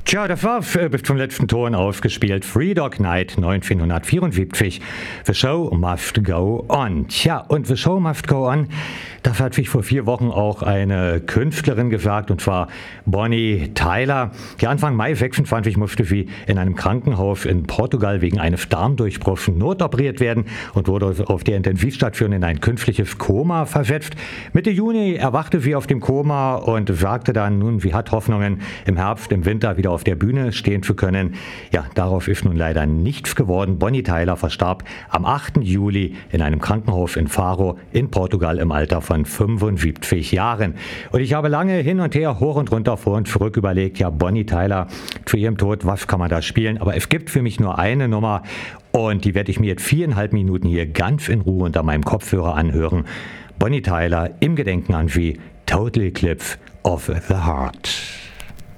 Tja, das war bis zum letzten Ton ausgespielt. Three Dog Night 1974. The Show Must Go On. Tja, und The Show Must Go On, das hat sich vor 4 Wochen auch eine Künstlerin gesagt, und zwar Bonnie Tyler. Die Anfang Mai 26 musste sie in einem Krankenhaus in Portugal wegen eines Darmdurchbruchs notoperiert werden und wurde auf der Intensivstation in ein künstliches Koma versetzt. Mitte Juni erwachte sie auf dem Koma und sagte dann, nun, sie hat Hoffnungen, im Herbst, im Winter wieder auf der Bühne stehen zu können. Ja, darauf ist nun leider nichts geworden. Bonnie Tyler verstarb am 8. Juli in einem Krankenhaus in Faro in Portugal im Alter von 75 Jahren. Und ich habe lange hin und her, hoch und runter, vor und zurück überlegt, ja, Bonnie Tyler zu ihrem Tod, was kann man da spielen? Aber es gibt für mich nur eine Nummer, und die werde ich mir jetzt 4,5 Minuten hier ganz in Ruhe unter meinem Kopfhörer anhören. Bonnie Tyler im Gedenken an sie, Total Eclipse of the Heart.